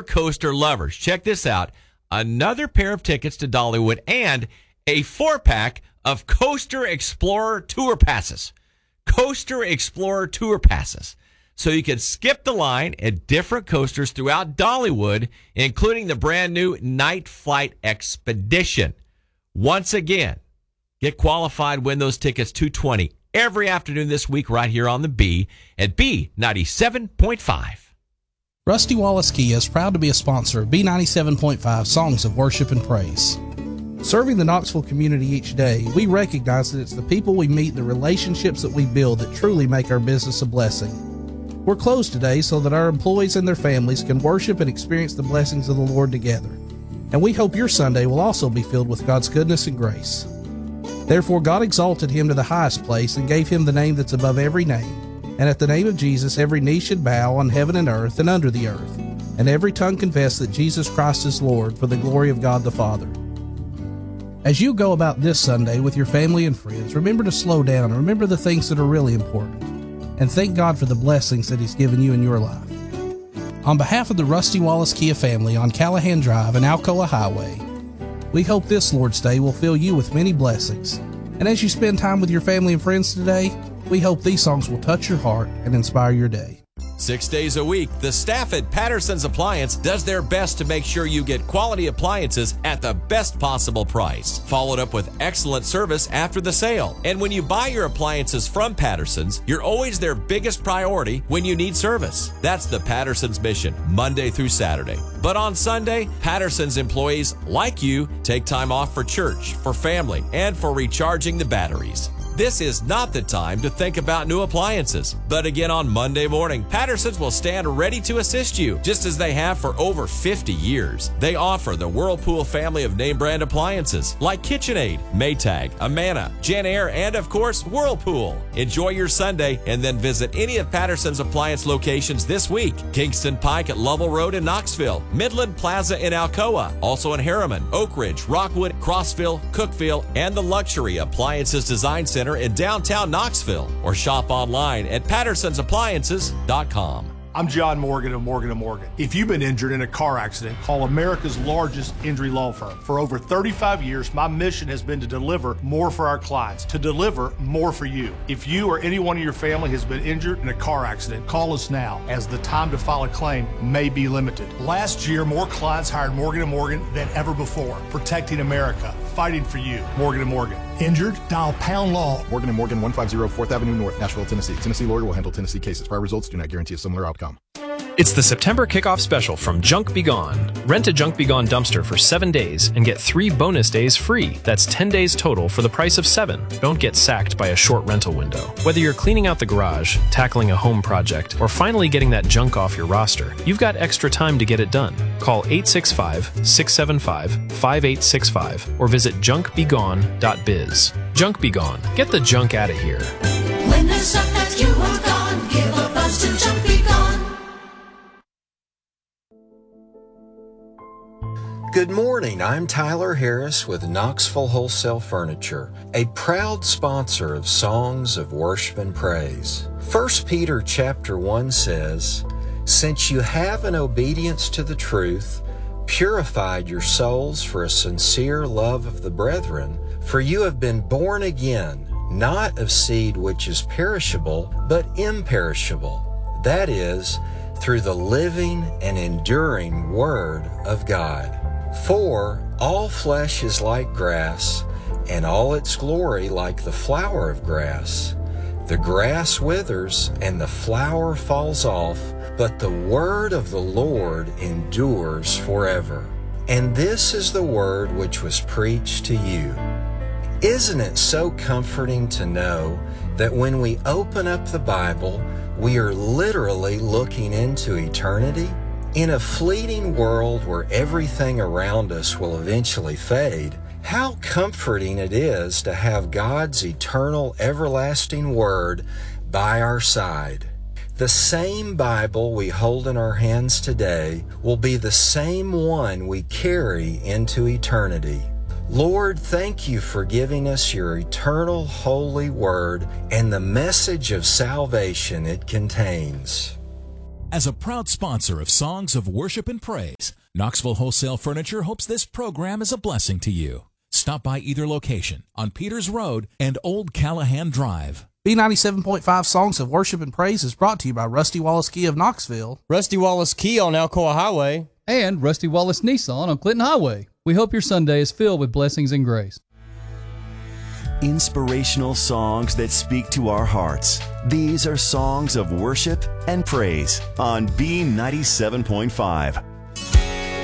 coaster lovers, check this out. Another pair of tickets to Dollywood and a 4-pack of Coaster Explorer Tour Passes. Coaster Explorer Tour Passes. So you can skip the line at different coasters throughout Dollywood, including the brand new Night Flight Expedition. Once again, get qualified, win those tickets, $220 every afternoon this week right here on the B at B97.5. Rusty Wallace Kia is proud to be a sponsor of B97.5 Songs of Worship and Praise. Serving the Knoxville community each day, we recognize that it's the people we meet and the relationships that we build that truly make our business a blessing. We're closed today so that our employees and their families can worship and experience the blessings of the Lord together. And we hope your Sunday will also be filled with God's goodness and grace. Therefore, God exalted him to the highest place and gave him the name that's above every name. And at the name of Jesus, every knee should bow on heaven and earth and under the earth, and every tongue confess that Jesus Christ is Lord for the glory of God the Father. As you go about this Sunday with your family and friends, remember to slow down and remember the things that are really important. And thank God for the blessings that he's given you in your life. On behalf of the Rusty Wallace Kia family on Callahan Drive and Alcoa Highway, we hope this Lord's Day will fill you with many blessings. And as you spend time with your family and friends today, we hope these songs will touch your heart and inspire your day. 6 days a week, the staff at Patterson's Appliance does their best to make sure you get quality appliances at the best possible price, followed up with excellent service after the sale. And when you buy your appliances from Patterson's, you're always their biggest priority when you need service. That's the Patterson's mission, Monday through Saturday. But on Sunday, Patterson's employees, like you, take time off for church, for family, and for recharging the batteries. This is not the time to think about new appliances. But again, on Monday morning, Patterson's will stand ready to assist you, just as they have for over 50 years. They offer the Whirlpool family of name brand appliances like KitchenAid, Maytag, Amana, JennAir, and of course, Whirlpool. Enjoy your Sunday and then visit any of Patterson's appliance locations this week. Kingston Pike at Lovell Road in Knoxville, Midland Plaza in Alcoa, also in Harriman, Oak Ridge, Rockwood, Crossville, Cookeville, and the Luxury Appliances Design Center in downtown Knoxville, or shop online at pattersonsappliances.com. I'm John Morgan of Morgan & Morgan. If you've been injured in a car accident, call America's largest injury law firm. For over 35 years, my mission has been to deliver more for our clients, to deliver more for you. If you or anyone in your family has been injured in a car accident, call us now, as the time to file a claim may be limited. Last year, more clients hired Morgan & Morgan than ever before, protecting America, fighting for you. Morgan & Morgan. Injured? Dial pound law. Morgan & Morgan, 150 4th Avenue North, Nashville, Tennessee. Tennessee lawyer will handle Tennessee cases. Prior results do not guarantee a similar outcome. It's the September kickoff special from Junk Be Gone. Rent a Junk Be Gone dumpster for 7 days and get 3 bonus days free. That's 10 days total for the price of 7. Don't get sacked by a short rental window. Whether you're cleaning out the garage, tackling a home project, or finally getting that junk off your roster, you've got extra time to get it done. Call 865-675-5865 or visit junkbegone.biz. Junk Be Gone. Get the junk out of here. When there's stuff that you want gone, give a buzz to Junk Be Gone. Good morning, I'm Tyler Harris with Knoxville Wholesale Furniture, a proud sponsor of Songs of Worship and Praise. 1 Peter chapter 1 says, "Since you have in obedience to the truth purified your souls for a sincere love of the brethren, for you have been born again, not of seed which is perishable, but imperishable, that is, through the living and enduring Word of God. For all flesh is like grass, and all its glory like the flower of grass. The grass withers, and the flower falls off, but the word of the Lord endures forever. And this is the word which was preached to you." Isn't it so comforting to know that when we open up the Bible, we are literally looking into eternity? In a fleeting world where everything around us will eventually fade, how comforting it is to have God's eternal, everlasting Word by our side. The same Bible we hold in our hands today will be the same one we carry into eternity. Lord, thank you for giving us your eternal, holy Word and the message of salvation it contains. As a proud sponsor of Songs of Worship and Praise, Knoxville Wholesale Furniture hopes this program is a blessing to you. Stop by either location on Peters Road and Old Callahan Drive. B97.5 Songs of Worship and Praise is brought to you by Rusty Wallace Kia of Knoxville, Rusty Wallace Kia on Alcoa Highway, and Rusty Wallace Nissan on Clinton Highway. We hope your Sunday is filled with blessings and grace. Inspirational songs that speak to our hearts. These are songs of worship and praise on B97.5.